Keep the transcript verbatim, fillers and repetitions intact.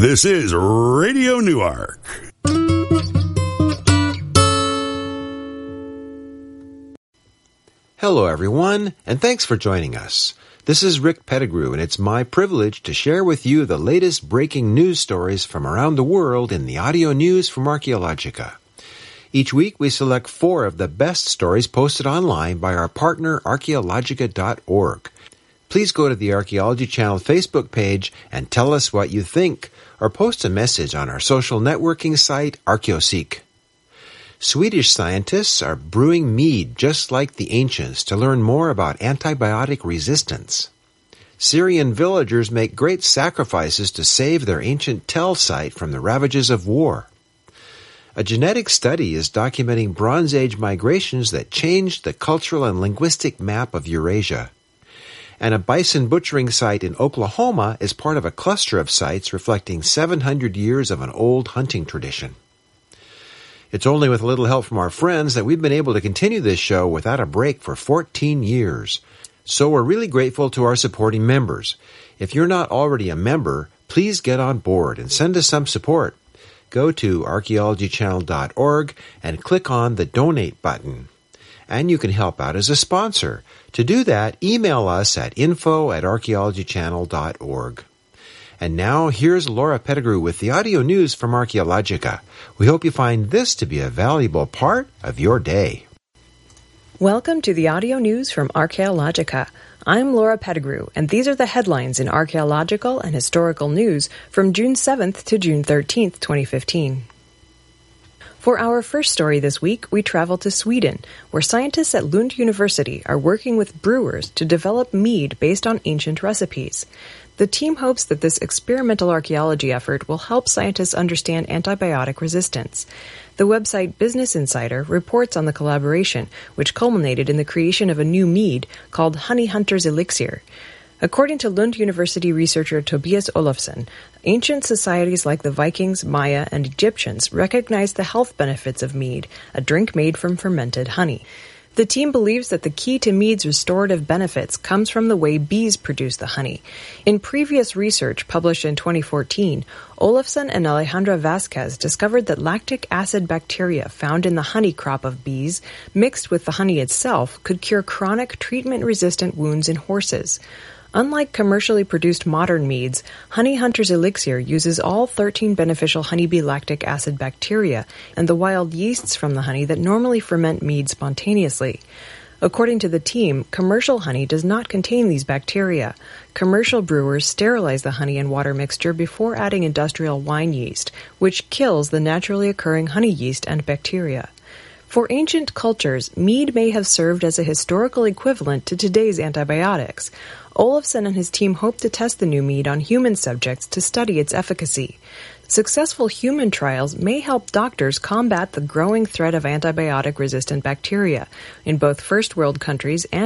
This is Radio Newark. Hello, everyone, and thanks for joining us. This is Rick Pettigrew, and it's my privilege to share with you the latest breaking news stories from around the world in the audio news from Archaeologica. Each week, we select four of the best stories posted online by our partner, archaeologica dot org. Please go to the Archaeology Channel Facebook page and tell us what you think, or post a message on our social networking site, Archeoseek. Swedish scientists are brewing mead just like the ancients to learn more about antibiotic resistance. Syrian villagers make great sacrifices to save their ancient Tel site from the ravages of war. A genetic study is documenting Bronze Age migrations that changed the cultural and linguistic map of Eurasia. And a bison butchering site in Oklahoma is part of a cluster of sites reflecting seven hundred years of an old hunting tradition. It's only with a little help from our friends that we've been able to continue this show without a break for fourteen years. So we're really grateful to our supporting members. If you're not already a member, please get on board and send us some support. Go to archaeology channel dot org and click on the Donate button. And you can help out as a sponsor. To do that, email us at info at archaeology channel dot org. And now, here's Laura Pettigrew with the audio news from Archaeologica. We hope you find this to be a valuable part of your day. Welcome to the audio news from Archaeologica. I'm Laura Pettigrew, and these are the headlines in archaeological and historical news from June seventh to June thirteenth, twenty fifteen. For our first story this week, we travel to Sweden, where scientists at Lund University are working with brewers to develop mead based on ancient recipes. The team hopes that this experimental archaeology effort will help scientists understand antibiotic resistance. The website Business Insider reports on the collaboration, which culminated in the creation of a new mead called Honey Hunter's Elixir. According to Lund University researcher Tobias Olofsson, ancient societies like the Vikings, Maya, and Egyptians recognized the health benefits of mead, a drink made from fermented honey. The team believes that the key to mead's restorative benefits comes from the way bees produce the honey. In previous research published in twenty fourteen, Olofsson and Alejandra Vasquez discovered that lactic acid bacteria found in the honey crop of bees, mixed with the honey itself, could cure chronic treatment-resistant wounds in horses. Unlike commercially produced modern meads, Honey Hunter's Elixir uses all thirteen beneficial honeybee lactic acid bacteria and the wild yeasts from the honey that normally ferment mead spontaneously. According to the team, commercial honey does not contain these bacteria. Commercial brewers sterilize the honey and water mixture before adding industrial wine yeast, which kills the naturally occurring honey yeast and bacteria. For ancient cultures, mead may have served as a historical equivalent to today's antibiotics. Olofsson and his team hope to test the new mead on human subjects to study its efficacy. Successful human trials may help doctors combat the growing threat of antibiotic-resistant bacteria in both first-world countries and